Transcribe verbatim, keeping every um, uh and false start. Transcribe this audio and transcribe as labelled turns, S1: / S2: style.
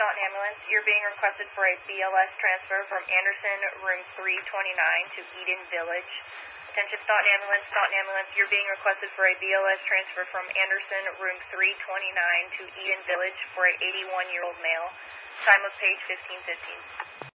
S1: Staunton Ambulance, you're being requested for a B L S transfer from Anderson, room three twenty-nine to Eden Village. Attention Staunton Ambulance, Staunton Ambulance, you're being requested for a B L S transfer from Anderson, room three twenty-nine to Eden Village for an eighty-one-year-old male. Time of page fifteen fifteen.